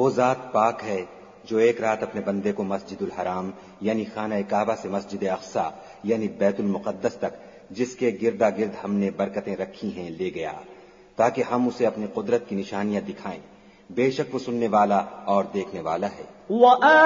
वो जात पाक है जो एक रात अपने बंदे को मस्जिदुल हराम यानी खाना काबा से मस्जिद अक्सा यानी बैतुल मुकद्दस तक, जिसके गिरदा गिर्द हमने बरकतें रखी हैं, ले गया ताकि हम उसे अपनी कुदरत की निशानियां दिखाएं। बेशक वो सुनने वाला और देखने वाला है।